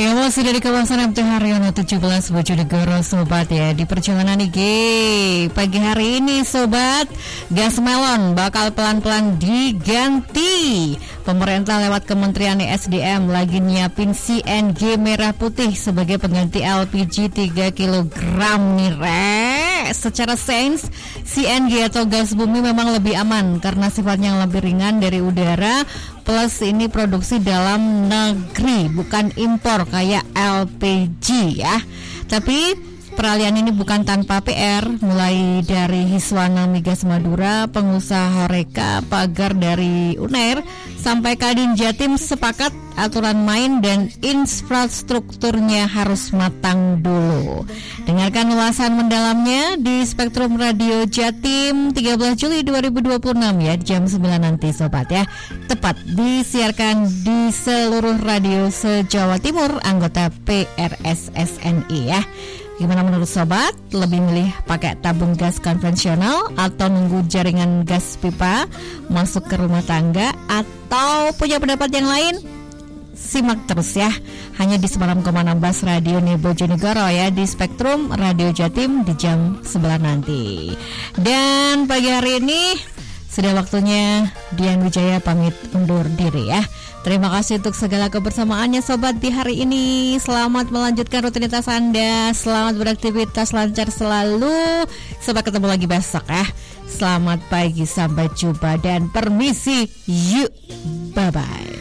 Ya masih dari kawasan MT Haryono 17 Bojonegoro sobat ya. Di perjalanan IG pagi hari ini sobat, gas melon bakal pelan-pelan diganti. Pemerintah lewat Kementerian SDM lagi nyiapin CNG merah putih sebagai pengganti LPG 3 kg nih Secara sains, CNG atau gas bumi memang lebih aman karena sifatnya lebih ringan dari udara. Plus ini produksi dalam negeri, bukan impor kayak LPG ya. Tapi peralihan ini bukan tanpa PR. Mulai dari Hiswana Migas Madura, pengusaha Horeca, Pagar dari UNER, sampai Kadin Jatim sepakat aturan main dan infrastrukturnya harus matang dulu. Dengarkan ulasan mendalamnya di Spektrum Radio Jatim 13 Juli 2026 ya, jam 9 nanti sobat ya. Tepat disiarkan di seluruh radio se-Jawa Timur anggota PRSSNI ya. Gimana menurut sobat? Lebih milih pakai tabung gas konvensional atau nunggu jaringan gas pipa masuk ke rumah tangga, atau punya pendapat yang lain? Simak terus ya, hanya di 96,16 Radio Bojonegoro ya, di Spektrum Radio Jatim di jam 9 nanti. Dan pagi hari ini sudah waktunya Dian Wijaya pamit undur diri ya. Terima kasih untuk segala kebersamaannya sobat di hari ini. Selamat melanjutkan rutinitas Anda. Selamat beraktivitas lancar selalu. Sampai ketemu lagi besok ya. Selamat pagi, sampai jumpa dan permisi. Yuk, bye-bye.